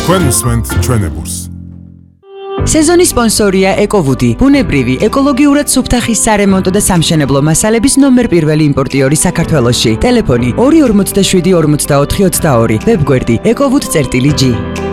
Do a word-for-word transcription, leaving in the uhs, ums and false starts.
თქვენ უსმენთ ჩვენებურს. სეზონის სპონსორია ეკოვუდი, ბუნებრივი, ეკოლოგიურად სუფთა ხის სარემონტო და სამშენებლო მასალების ნომერ პირველი იმპორტიორი საქართველოში. ტელეფონი ორი ორმოცდაშვიდი ორმოცდაოთხი ოცდაორი, ვებგვერდი ეკოვუდ.ჟ.